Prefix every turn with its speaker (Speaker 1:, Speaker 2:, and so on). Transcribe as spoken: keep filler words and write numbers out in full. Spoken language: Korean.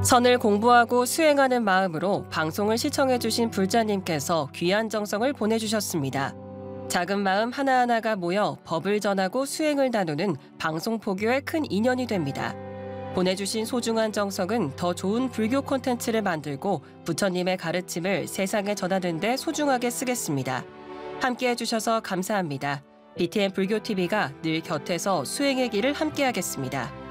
Speaker 1: 선을 공부하고 수행하는 마음으로 방송을 시청해주신 불자님께서 귀한 정성을 보내주셨습니다. 작은 마음 하나하나가 모여 법을 전하고 수행을 나누는 방송포교의 큰 인연이 됩니다. 보내주신 소중한 정성은 더 좋은 불교 콘텐츠를 만들고 부처님의 가르침을 세상에 전하는 데 소중하게 쓰겠습니다. 함께 해주셔서 감사합니다. 비티엔 불교티비가 늘 곁에서 수행의 길을 함께하겠습니다.